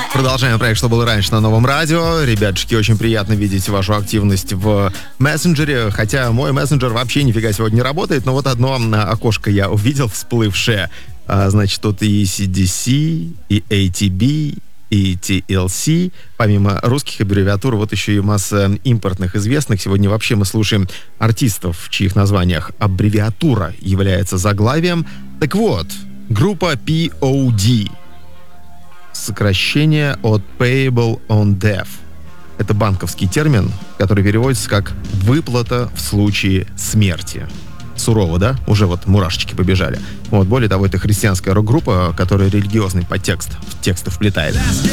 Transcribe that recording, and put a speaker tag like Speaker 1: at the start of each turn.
Speaker 1: Продолжаем проект «Что было раньше» на Новом радио. Ребятушки, очень приятно видеть вашу активность в мессенджере. Хотя мой мессенджер вообще нифига сегодня не работает. Но вот одно окошко я увидел всплывшее. Значит, тут и CDC, и ATB, и TLC. Помимо русских аббревиатур, вот еще и масса импортных известных. Сегодня вообще мы слушаем артистов, в чьих названиях аббревиатура является заглавием. Так вот, группа POD. Сокращение от Payable on Death. Это банковский термин, который переводится как «выплата в случае смерти». Сурово, да? Уже вот мурашечки побежали. Вот, более того, это христианская рок-группа, которая религиозный подтекст в тексты вплетает.